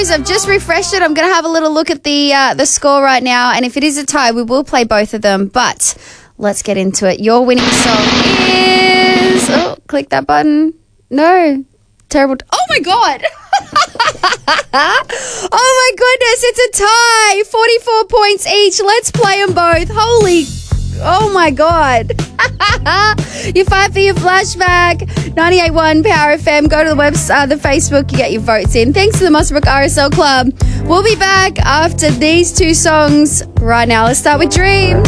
guys, I've just refreshed it. I'm going to have a little look at the score right now. And if it is a tie, we will play both of them. But let's get into it. Your winning song is... Oh, click that button. No. Terrible. Oh, my God. Oh, my goodness. It's a tie. 44 points each. Let's play them both. Holy... Oh, my God. You fight for your flashback. 98.1 Power FM. Go to the website, the Facebook. You get your votes in. Thanks to the Muswellbrook RSL Club. We'll be back after these two songs right now. Let's start with Dreams.